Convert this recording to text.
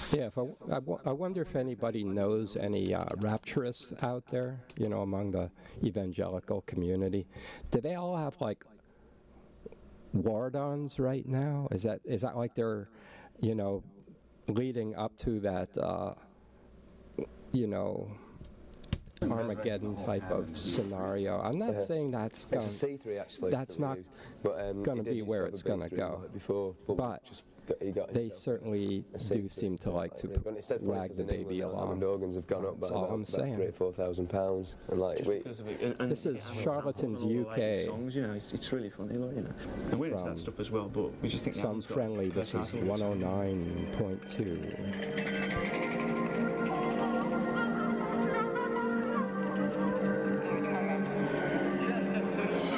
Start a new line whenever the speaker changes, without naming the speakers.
Yeah, I wonder if anybody knows any rapturists out there, among the evangelical community. Do they all have like ward-ons right now? Is that like they're, leading up to that, Armageddon type of scenario? I'm not saying that's going.
It's a C3 actually.
That's not going to be where it's going to go.
Before,
but they certainly do seem to like to drag the baby along.
Organs have gone up by about £3,000 or £4,000, and like
this is Charlatans UK.
Songs, it's really funny, And we're into that stuff as well, but we just think
some friendly. This is 109.2.